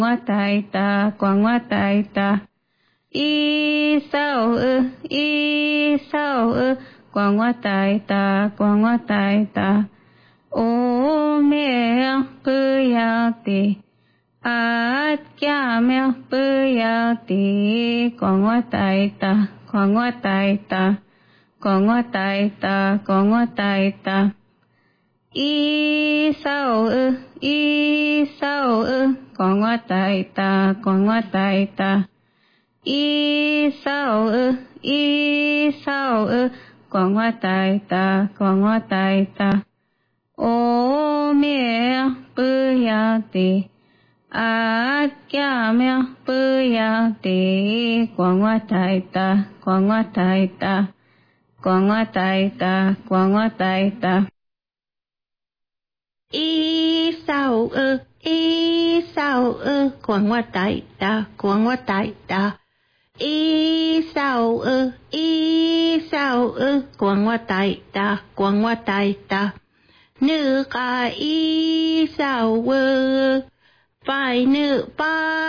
taita quang taita y sao quang taita ô mẹ bư ya ti at kya mẹ bư ya ti quang taita y sao quang taita y sao quang taita ô mẹ bư ya ti at kya mẹ bư ya ti quang taita y sao quang taita y sao quang taita nữ ca y sao phải nữ ba